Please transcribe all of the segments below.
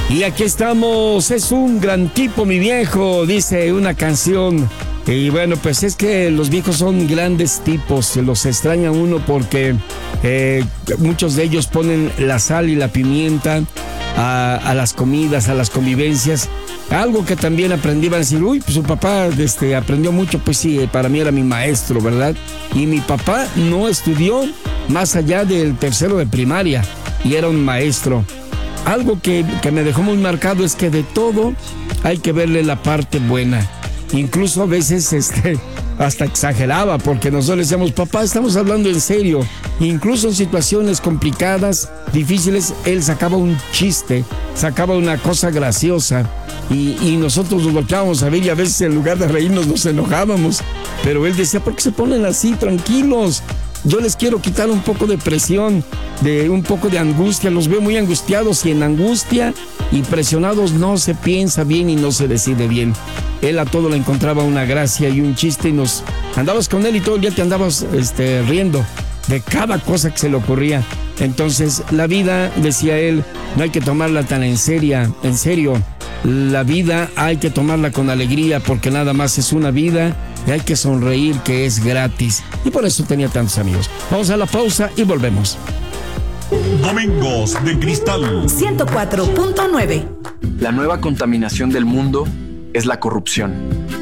Y aquí estamos, es un gran tipo mi viejo, dice una canción. Y bueno, pues es que los viejos son grandes tipos, se los extraña uno porque muchos de ellos ponen la sal y la pimienta a las comidas, a las convivencias. Algo que también aprendí, van a decir, uy, pues su papá aprendió mucho, pues sí, para mí era mi maestro, ¿verdad? Y mi papá no estudió más allá del tercero de primaria y era un maestro. Algo que me dejó muy marcado es que de todo hay que verle la parte buena. Incluso a veces hasta exageraba, porque nosotros le decíamos, papá, estamos hablando en serio. Incluso en situaciones complicadas, difíciles, él sacaba un chiste, sacaba una cosa graciosa y nosotros nos volteábamos a ver y a veces en lugar de reírnos nos enojábamos. Pero él decía, ¿por qué se ponen así, tranquilos? Yo les quiero quitar un poco de presión, un poco de angustia. Los veo muy angustiados y en angustia y presionados no se piensa bien y no se decide bien. Él a todo le encontraba una gracia y un chiste y andabas con él y todo el día te andabas riendo de cada cosa que se le ocurría. Entonces la vida, decía él, no hay que tomarla tan en serio. La vida hay que tomarla con alegría porque nada más es una vida y hay que sonreír, que es gratis. Y por eso tenía tantos amigos. Vamos a la pausa y volvemos. Domingos de Cristal 104.9. La nueva contaminación del mundo es la corrupción.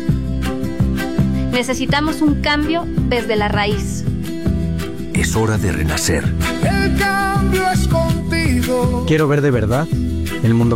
Necesitamos un cambio desde la raíz. Es hora de renacer. El cambio es contigo. Quiero ver de verdad el mundo